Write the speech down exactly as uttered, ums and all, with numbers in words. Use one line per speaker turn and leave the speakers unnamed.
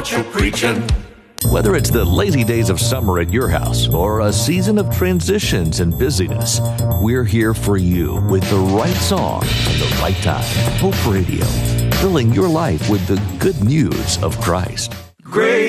what you're preaching.
Whether it's the lazy days of summer at your house or a season of transitions and busyness, we're here for you with the right song at the right time. Hope Radio, filling your life with the good news of Christ.
Great